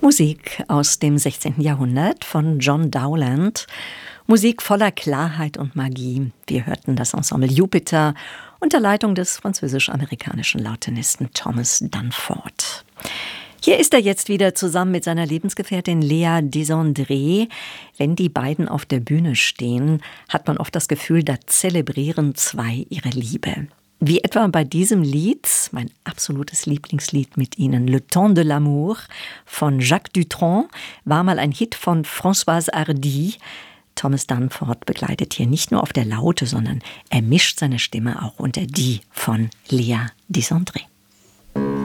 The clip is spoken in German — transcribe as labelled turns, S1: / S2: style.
S1: Musik aus dem 16. Jahrhundert von John Dowland. Musik voller Klarheit und Magie. Wir hörten das Ensemble Jupiter unter Leitung des französisch-amerikanischen Lautenisten Thomas Danforth. Hier ist er jetzt wieder zusammen mit seiner Lebensgefährtin Léa Desandré. Wenn die beiden auf der Bühne stehen, hat man oft das Gefühl, da zelebrieren zwei ihre Liebe. Wie etwa bei diesem Lied, mein absolutes Lieblingslied mit Ihnen, Le Temps de l'amour von Jacques Dutronc, war mal ein Hit von Françoise Hardy. Thomas Danforth begleitet hier nicht nur auf der Laute, sondern er mischt seine Stimme auch unter die von Léa Desandré.